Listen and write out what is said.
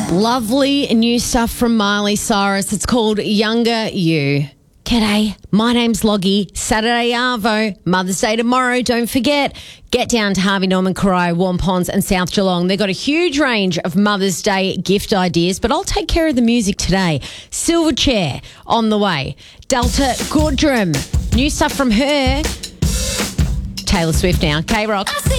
Lovely new stuff from Miley Cyrus. It's called Younger You. G'day, my name's Loggy. Saturday Arvo, Mother's Day tomorrow. Don't forget, get down to Harvey Norman, Corio, Warm Ponds and South Geelong. They've got a huge range of Mother's Day gift ideas, but I'll take care of the music today. Silverchair on the way. Delta Goodrum, new stuff from her. Taylor Swift now. K-Rock.